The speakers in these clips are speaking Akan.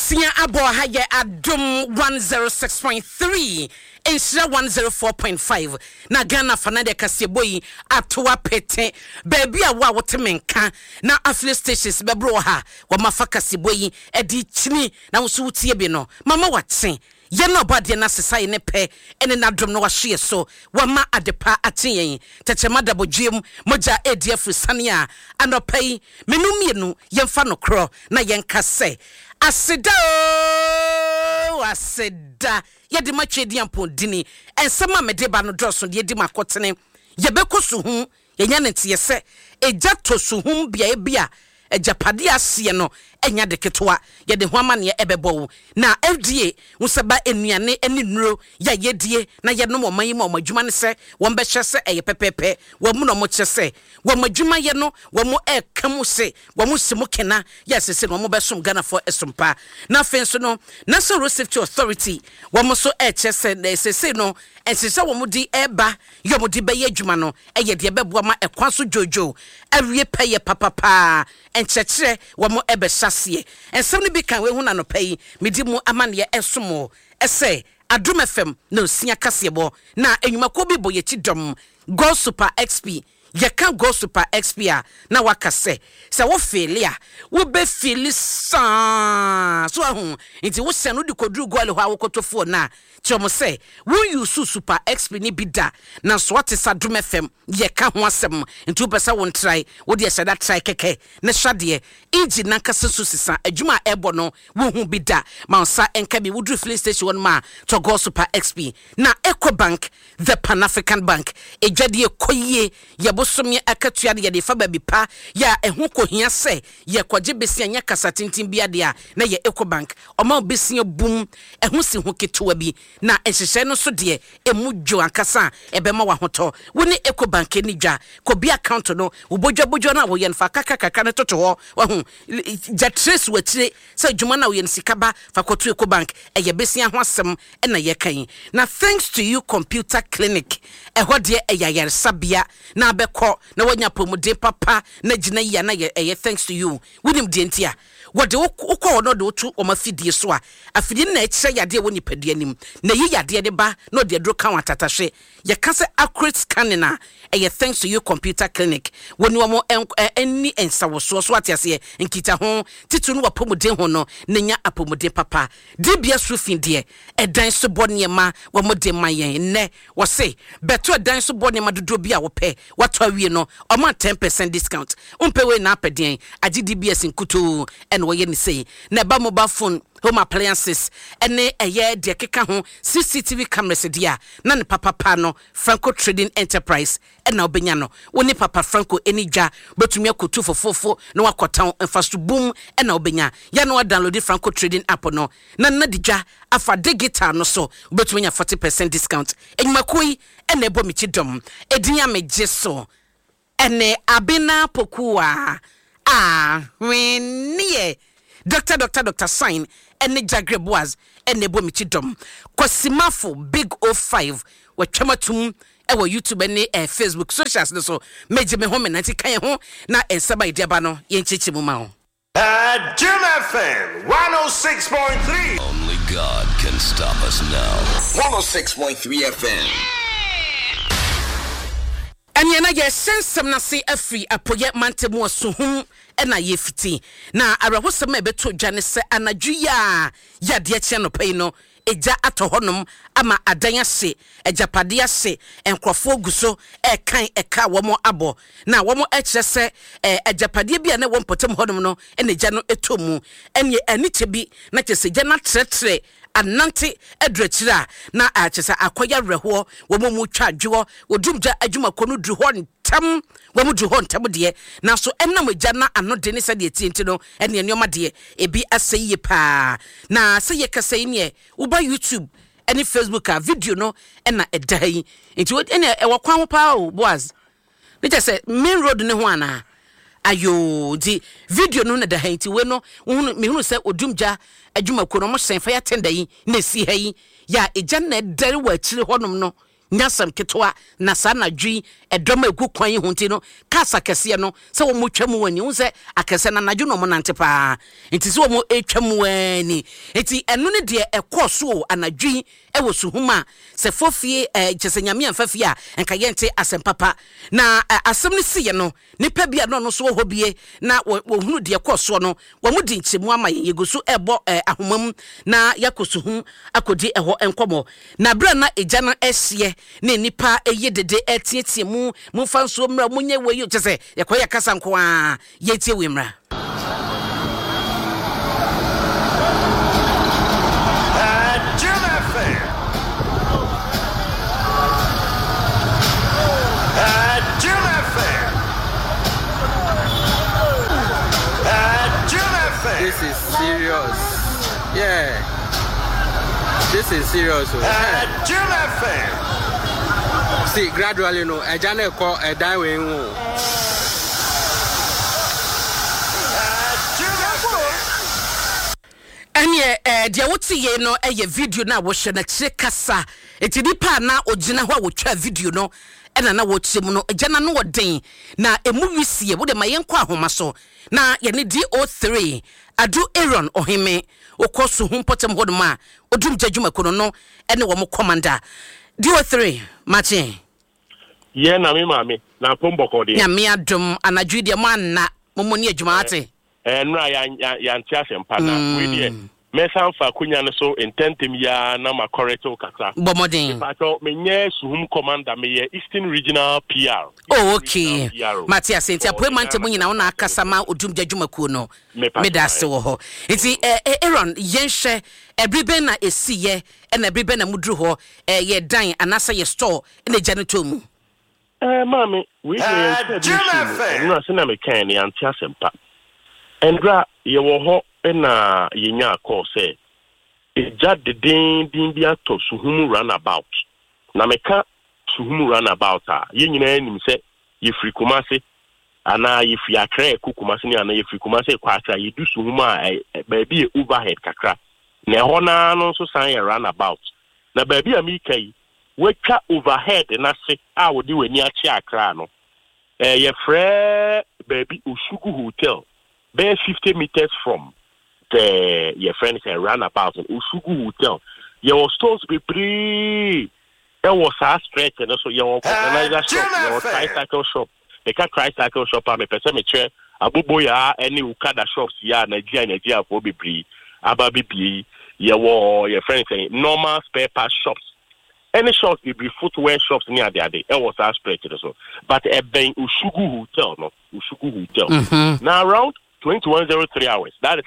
Esia abo haye adum 106.3 Insha 104.5 na Ghana fanade kaseboyi atoa pete baby a wa wotemenka na afle stations bebro ha wa mafaka kaseboyi edi chini na wo so wutie bi no mama watse ye no bade na sesai ne pe ene na drum no wa hye so wa ma adepa atenyen techema dabodwem moja edf sania anopai menumienu yemfa no kro na yenka se aseda yedi matwedi ampodini ensema medeba no droso de yedi makotene yebekosu hu yenya ntie se eja tosu hu bia ejapade ase no enya de ketwa yede ho amane ebebo na FDA usaba enuane aninuro ya yedie na yedno mo man yi mo adwuma ne se wo mbehye se eye pepepe wo mu no mo kyese wo madwuma ye no wo mo ekamu se wo mo simu kena ya sese no mo besom Ghana for esompa na fenso no National Safety Authority wo mo so kyese na sese no ensese wo mo di eba yo mo di be ye adwuma no eye de bebo ma ekwaso jojo awie peye papapa enchekere wo mo ebehye ensem ne bi kan we hu na no pay medi mu amane esomo ese Adum FM no sia kasebo na enwuma ko bi boye chidom Go Super XP ye kan Go Super XP a na wakase se wo felia wo be feel sa so hu nti wo se no di kodru go ale ho awokotofo na chomo se wo use Super XP ni bida na so what is Adum FM ye kan ho asem nti wo pesa won try wo de seda try keke na hwade inji na kase so sisa adwuma ebo no wo hu bida ma nsa enka bi wo dru filling station won ma to Go Super XP na Ecobank the Pan African Bank ejwade ekoyie ye somye akatua de de fa babi pa ya ehu kohia se ye kwaje besi anya kasa tintin bia de a na ye Ecobank oma besi bum ehu si hu ketewa bi na ehhehye no so de emu dwo ankasa ebema wa hoto woni Ecobank ni dwa ko bi account no ubodwabodwo na wo ye nfa kaka ne toto ho wa hu ja trace watire se dwuma na wo ye nsikaba fa koto Ecobank eye besi ho asem na ye kan na thanks to you computer clinic eho de eyayar sabia na be na wanya promote papa na gina ya na ye thanks to you wonim de ntia wode ukọ no de otu o mafidie so a afidie na ekire yade woni padua nim na yi yade de ba no de dro kan watatahwe ye kase accurate scanning na ye thanks to you computer clinic woni wo enni ensawoso so atiase nkita ho titu no wapomude ho no na nya apomude papa DBS roofing de edan so bone ma wo mode mayen ne wo se beto edan so bone ma dodo bi a wo pe wato awie no o ma 10% discount umpe we na apedien agi DBS nkuto and wo ye ni say na ba mobile phone home appliances ene eye de keka ho CCTV cameras dia na ne papa no Franco Trading Enterprise ena obenya no woni papa Franco enidwa betumi akotu fofofo na wakotan enfasto boom ena obenya ya no download Franco Trading app no na didwa afa digital no so betumi nya 40% discount enmakoi ena ebo michidom edinya mejeso ene abina pokua wenie Dr. Sign ene Jagre Boaz ene bo michidom Kosimafo Big 05 watwamatum ewo YouTube ene Facebook socials no so meje me home nanti kan ho na ensaba idiaba no yenchichi mu ma ho Jim FM 106.3 Only God can stop us now 106.3 FM Anya na ye sensem na se afri apoye mantemu osuhum ena ye fiti na arahosem ebeto dwane se anadwu ya de kye no pay no eja atohonom ama adan ase ejapade ase enkrofo guso ekan eka womo abo na womo ekire se ejapade bia na wompotem honom no ena eja no etomu enye aniche bi na kyese ja na tretre anante adrakira na achesa akoya reho womo twadwo odumja adwuma kono dru ho ntam womo dru ho ntam de na so enam eja na anode ne sade etienti no ene enoma de ebi aseye pa na seye kasa nie uba YouTube any Facebook a video no ena edai enti ene ewakwan ho pa o Boaz ne say main road ne ho ana ayo di video no na da hanti we no me hunu se odumja adwuma ko no mo sen fa ya tenda yi na si ha yi ya eja na dare wa akire honom no nyasam ketwa na sa na dwi edoma egu kwan yi hunti no kasa kese no se wo mo twam wani wo se akese na nadwo no mo nante pa enti se wo mo etwam wani enti eno ne de ekoso anadwi ewo suhuma se fofie chesenyame amfafie a enka yente asempapa na asem ne siye no nipa bia no so ho bie na wo hunu de ekoso no wo mo di nchemu ama yegusu ebo ahomam na yakosuhu akodi eho enkomo na bra na eja na ehye ne nipa eyedede etietie mu fanso mra munye weyo chese yakoya kasa nko a yetie we mra This is serious. Yeah. This is serious. See, gradually, no, I just call a diving. Anye dia wotie ye no eye video na wo hwe na kire kasa etidi pa na ogina ho a wo twa video no ena na wo tie mu no agana no woden na emu wisie wo de mayenko ahoma so na ye ne DO3 adu Aaron ohime okoso hu potem hodoma odum jadwuma kono no ene wo mo commander DO3 mache ye na me mame na pomboko de ya me adum anadwu de mo anna momoni adwuma ate nra ya ntiase mpa na we de mesan fa kunya no so intentem ya na ma correct kaka bomodin pato menye suhum commander me ye Eastern Regional PR. Oh okay Matias enti appointment mu nyina wona akasa ma odum jadwuma ku no medase wo ho enti Aaron yenhwe ebribe na esiye na ebribe na mudru ho ye dan anasa ye store na gya no tomu mami we no se na me kan ni antiase mpa endra ye wo ho na yenya call say eja de din bia to suhum runabout na meka suhum runabout a yenyina anim se ye free Kumasi ana ye free Accra Kumasi ni ana ye free Kumasi kwa Accra ye du suhum a baabi e overhead kakra na ho na no so san ye runabout na baabi a mi kai weka overhead na se a wodi wani a chi Accra no ye frɛ baabi Osugu Hotel be 50 meters from your friend is a runabout in Osugu Hotel. Your stores be pre. There was a stretch and also your organizer shop, your tricycle shop. They can tricycle shop. I'm a person. Chair. Abuboya any Ukada shops. Yeah, Nigeria for be pre. Ababi your friend saying normal spare parts shops. Any shops be footwear shops near there. There was a stretch also. But a bang Osugu Hotel, no Osugu Hotel. Now around 2103 hours. That is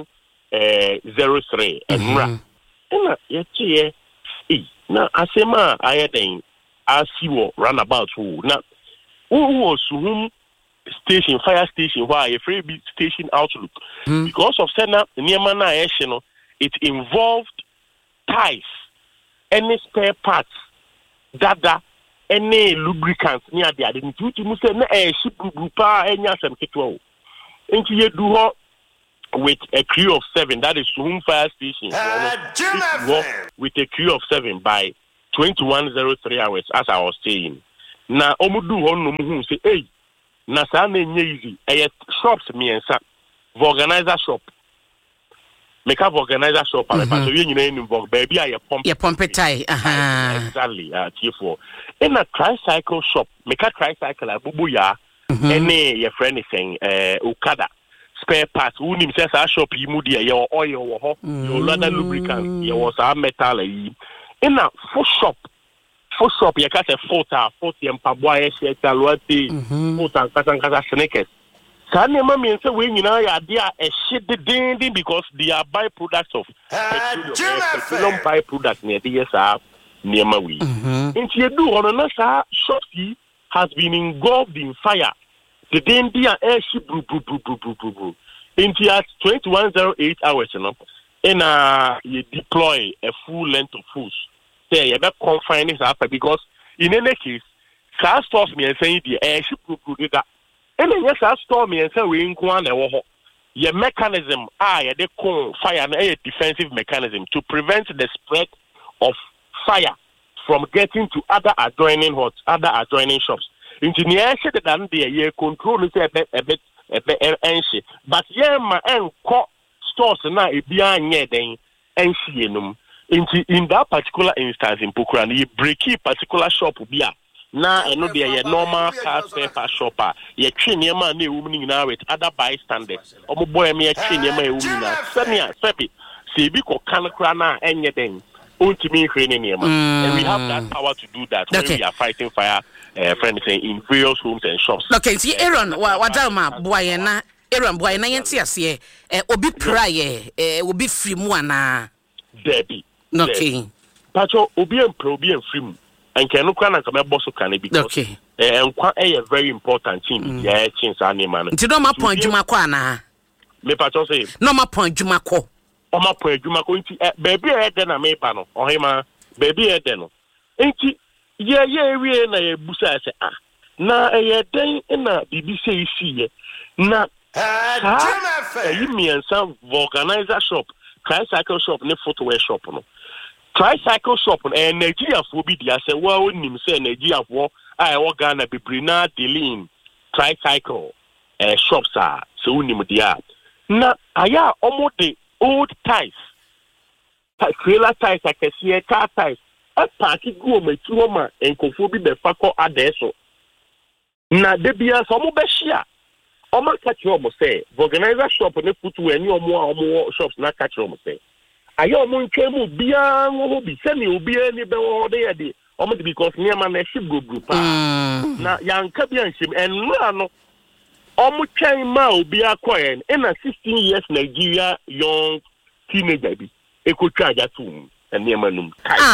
903 and yet na asema ayeden asiwo runabout who na who suhum station fire station why a free station outlook because of sena niema na ayehye no it involved ties any spare parts dada any lubricants near there the duty mu say na ship group pa enya asem ketwa into you do with a crew of 7, that is Suhum Fire Station. With a crew of 7 by 2103 hours, as I was saying. Now, Omudu Hono say, hey, Nasa easy. Shops me and sa organizer shop. Make up organizer shop. So you involve baby. I pump. Yeah, pump it tie. Exactly. T4. In a tricycle shop, make a tricycle. Bubuya. Any your friend is saying Okada spare parts who himself a shop you dia your oil your leather lubricants your metal in a full shop you can say 40 mpaboa shirt alwati 40 kasa sneakers Sane mami say when you know ya dia a shit the because they are byproducts of petroleum byproduct near the yes near we if you do on another shop has been engulfed in fire. The India airship into 2108 hours, you know, and you deploy a full length of force. Say you better confine this up because in any case, car stores me and saying the airship that. And then yes, store me and say we in Kwan your mechanism they call fire and a defensive mechanism to prevent the spread of fire from getting to other adjoining shops. Engineer said that they control a bit but ma stores na ebia nye den enhie num in that particular instance in Pokran you break particular shop bia na eno de ye normal car spare shop ye twe niam na ewum ni na with other bystanders omo boy me ye twe niam ewum na senia sebi se bi ko kan kra na enye den ontimi hwe ne niam and we have that power to do that when we are fighting fire friends in various homes and shops. Okay, see Aaron wadama boyena Aaron boy na yenti ase obi praye obi free mu ana Debbie. Okay. Pacho obi free mu. Enke no kwa na ka mebo so kan because okay. Enkwa very important thing ya chinsa anima no. Nti no ma pon djuma kwa na. Me pacho say. No ma pon djuma ko. O ma pon djuma ko nti baby e de na me pa no. Ohima baby e de no. Nti ye wie na ye busa say na ye den na bibi say isi na you mean some organizer shop, tricycle shop, ne footwear shop no. Tricycle shop and Nigeria for be there say well nim say Nigeria for I Ghana be brina dealing tricycle shops are so nim dia. Na aya omo the old ties. Trailer ties I can see car ties. A party go me tuoma and kofo bi be fako adeso. Na debia so mo be share. Omo catch you almost say organizer shop ne footwear any omo shops na catch you almost say ayo omo ntwemu bia wo bi se ne obi ani be wo de yade omo because near man na ship group na yanka bia nshim enra no omo twen ma obi akoyen in a 16 years Nigeria young teenager bi ekotwa aja tum eniema num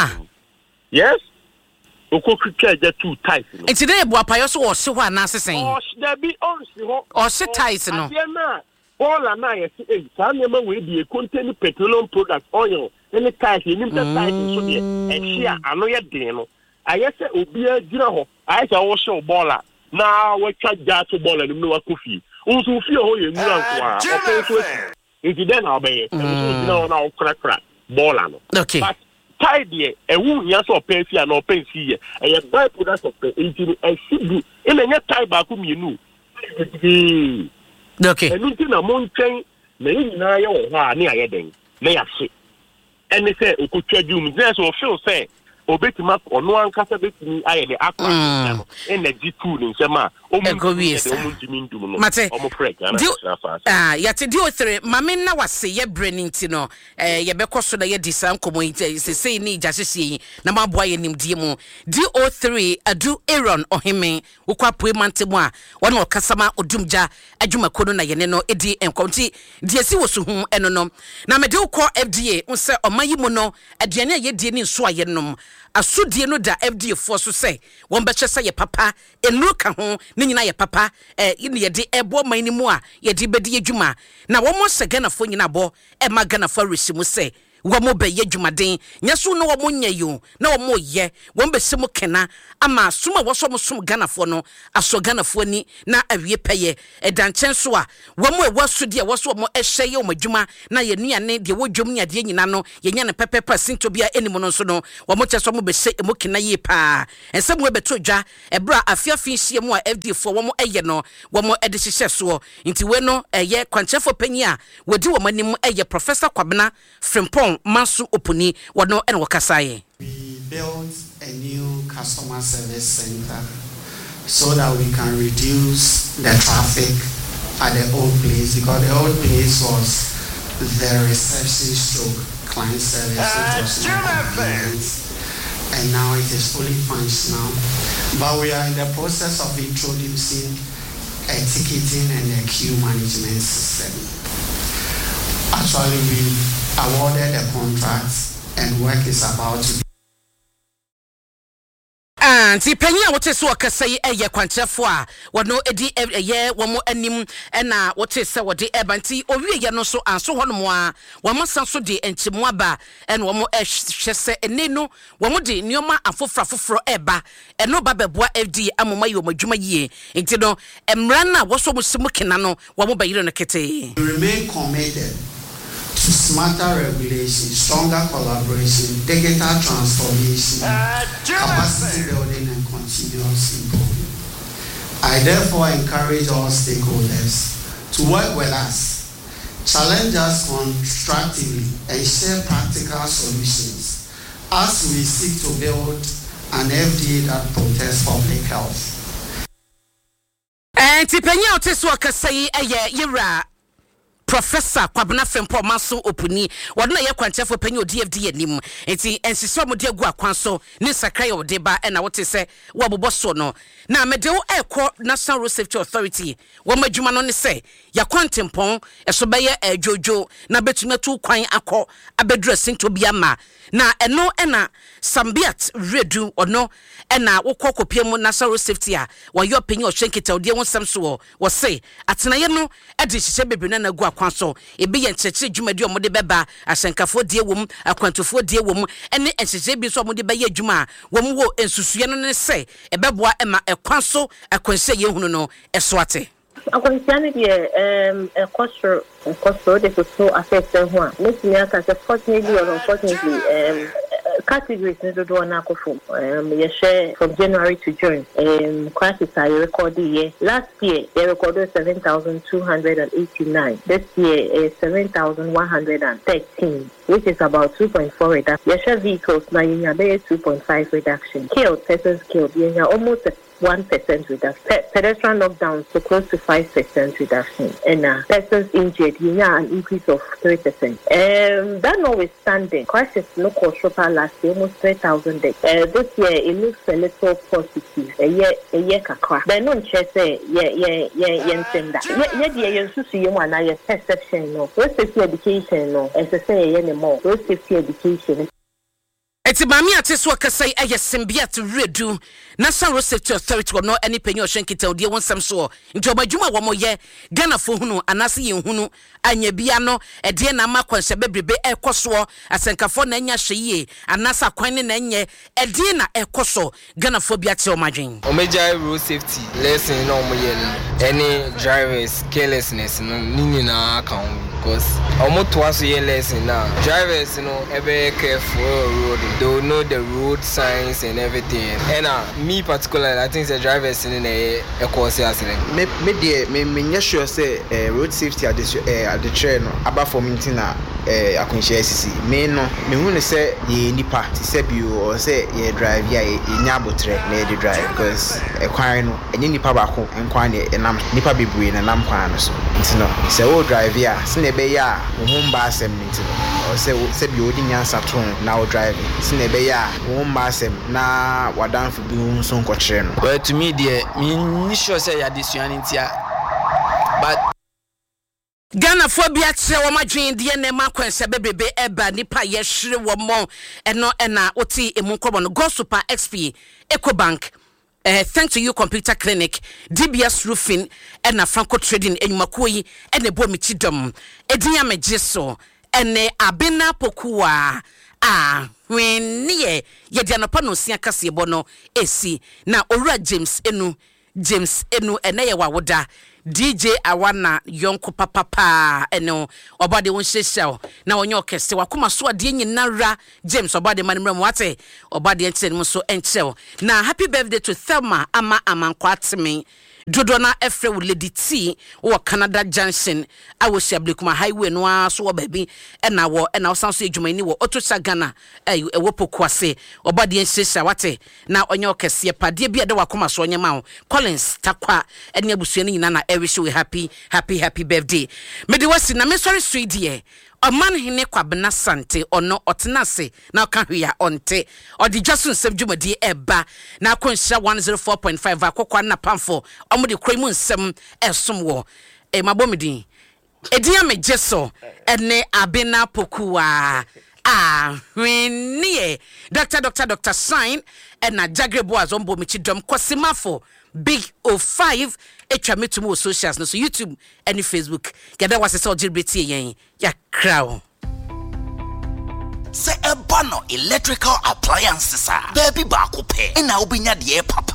yes okokutwa aja two ties no enti dey bo apayo so wo se ho ana sesen oh there be on se ho o se ties no all na yes eh sanema we be contain petroleum product oil any ties ni mta ties so de e share ano ye den no ayese obi agira ho ayese wo show baller na we charge to baller ni wa kofi unso fi ho ye nwura nko a o pe so enti den na obeye so dina na o krakra baller no okay but tie there ewu nya so pensi na pensi ye e buy product of enti e sibu e na tie ba ku mienu okay enti na montwen na nyina ye wo ho a ne ayeden na ya se ene se okotwa dum na so feel say obetima ono ankasa betimi ayede akwa energy tool nsema omundimi ndum no omo freak ana yate dio 3 mame na wase ye breninti no ye bekoso na ye disan komo se ni jasese na maboa ye nimdie mu DO3 adu Aaron ohime ukwa poe mantemu a wona okasama odumja adwuma kono na ye ne no edi enkonti die si wosu eno no na mede ukọ FDA unse omayi mu no aduane ye die ni nso aye nom asudie no da FDA for so say won beche say ye papa enuru ka ho ne nyina ye papa ine ye de ebo man ni mu a ye de bedi adwuma na wo mo se Ghana fo nyina bo e ma Ghana fo resimu say wo mo be ye adwumaden nyaso no wo mo nya yo na wo mo ye wo be se mo kena ama suma wo so mo sum Ghana fo no aso Ghana fo ni na awie peye edanchen so a wo mo wasudie wo so mo ehye ye wo adwuma na ye nuane de wo dwom nya de nyina no ye nya ne pepepa sinto bia enimo no so no wo mo cheso mo be se mo kena ye pa ense mo beto dwa ebra afiafin hie mo a FD fo wo mo eye no wo mo ede hyehyɛ so nti we no eye kwanchefo panyi a wodi wo manim eye Professor Kwabena Frimpong Mansu Opuni wano and wakasaye. We built a new customer service center so that we can reduce the traffic at the old place because the old place was the reception stroke client service which was not convenient, and now it is fully functional. But we are in the process of introducing a ticketing and a queue management system. Actually, we awarded the contracts and work is about to be. Anti penya wote so akasai eye kwanchefo a wono edi eye womo anim na wote se wode ebanti owie ye no so anso hono a womo sanso de enchimo aba na womo hwese ene no womo de nioma afofrafofro eba eno babeboa FD amoma ye omadwuma yie enti no emra na wo so mo simu kena no womo bayire no kete. We remain committed to smarter regulation, stronger collaboration, digital transformation, capacity building, and continuous improvement. I therefore encourage all stakeholders to work with us, challenge us constructively, and share practical solutions as we seek to build an FDA that protects public health. And Tipenya Oteswa Kasai Yira Professor Kwabena Fempo Maso Opuni, Wadna Yakwanta for Penyo DFD Nim, enti ensiso mo de gu akwanso ni sakrai o deba e na wote se waboboso no. Na medeo ekọ National Road Safety Authority, wo madwuma no ne se yakwantempon eso beye jojo na betumi tu kwan akọ abedura sinto biama. Na eno ena Sambiat Redu ono ena wokọ kopie mu National Road Safety a wayo penyo hwenkita odi wonsam so wo se atenaye no e de hihye bebre na gu akwanso ebe ye nkyekye dwumadi omode beba asenkafo die wom akwantofo die wom ene enhyehye bi so omode beye dwuma wom wo ensusuye no ne se ebeboa ema ekwanso akwanse ye hunu no esoate akwansiane de cost de so affect ho a mesi aka se fortunately or unfortunately categories in the door now you share from January to June. Crisis I recorded year. Last year they recorded 7,289. This year is 7,113, which is about 2.4 reduction. You share vehicles now you have 2.5 reduction. Killed persons killed. You have almost 1% reduction. Pedestrian lockdowns so close to 5% reduction. And persons injured, you have an increase of 3%. That notwithstanding, crisis no cost last year almost 3,000 days. This year it looks a little positive. A year kakra. But no chance say yeah perception no. Road safety education no. As I say anymore. Road safety education. Eti mami ateso akasai aye Sambiat Redu National Road Safety Authority no any penyo hwenkita odi wonsam so nti obadwuma wo moye Ghana fo hunu anase ye hunu anya bia no ede na makwanse bebrebe ekoso asenkafo na anya hweye anasa kwan ne na anye ede na ekoso Ghana fo bia te omadwen omeja road safety lesson no moye any drivers carelessness no nini na account because omoto aso ye lesson na drivers no ebe careful road. They will know the road signs and everything. And me particularly, I think the drivers in a course accident. Me sure say road safety at the train about for meeting I can share CC. Me no me who say ye nipa to say you or say ye drive ye nyabo tre na the drive because a kwan no enye nipa ba ko enkwan ne enam nipa bebre na nam kwan no so. Nti no say o drive ya se na be ya wo mba asem nti no or say bi odi nyansa ton na o drive sinebe ya wo mbasem na wadanfo bi nso nkɔkyere no. Well, to me dear me sure say ya disuani ntia but Ghana fo bia kire wo madwen de na makwanse bebrebe eba nipa ye hwere wo mo eno na oti emu nkɔbɔ no Go Super XP Ecobank thanks to you computer clinic DBS roofing na Franco trading enyumako yi na bo mi chidom edinya megye so ene abena pokuwa when ye dianopa no sia kase bono esi na owura James enu ene ye wawoda DJ Awana yonko papa eno obade won hyehyɛ na onye okese wakoma so ade nyinara James obade manimram wate obade enkyem so enkyɛw na happy birthday to Thelma ama amankwateme dodo na efre wo Lady T wo Canada Junction awo Shablekuma highway no aso wo baby na wo sanso adwumani wo Otosha Ghana ewo pokuase obade enhyehya wate na onye okese pade bia de wakoma so onye ma wo Collins takwa ene abusuani nyina na wish you happy birthday. Mede wasi na me sorry sweet dear. Oman hine Kwabena Sante ono otenase na ka hwea onte. Odi dwaso nsem dwumadi eba na akonsha 104.5 akokwa na pamfo. Omode kroimu nsem esom wo. Mabomidi. Edia mejeso ene abena pokuwa. Hwenie. Dr. Sign ena Jagrebo azombo michidom kosimafo. Big 05 etwametumo socials no so YouTube and Facebook gada wase so gilbeti yen ya crow se ebano electrical appliances baby ba ko pe na obinya de papa